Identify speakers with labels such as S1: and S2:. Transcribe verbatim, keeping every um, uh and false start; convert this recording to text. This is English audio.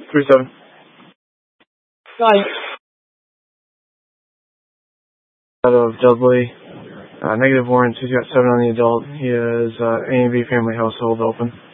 S1: three seven.
S2: Night.
S1: Out of Dudley. Uh, negative warrants. He's got seven on the adult. He has uh, A and B family household open.